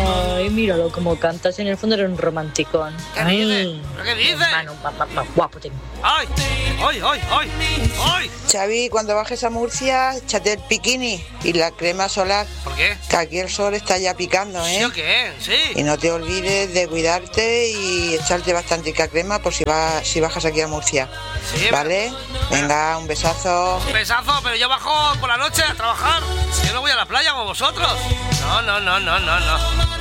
Ay, míralo como cantas, en el fondo eres un romanticón. ¿Qué dices? ¿Pero qué dices? Hermano, más guapo tengo. ¡Ay! ¡Ay, ay, ay! ¡Ay! Xavi, cuando bajes a Murcia, échate el bikini y la crema solar. ¿Por qué? Que aquí el sol está ya picando, ¿eh? ¿Sí o qué? Sí. Y no te olvides de cuidarte y echarte bastante crema por si bajas aquí a Murcia. Sí, ¿vale? Venga, un besazo. Un besazo, pero yo bajo por la noche a trabajar. Yo no voy a la playa como vosotros. No.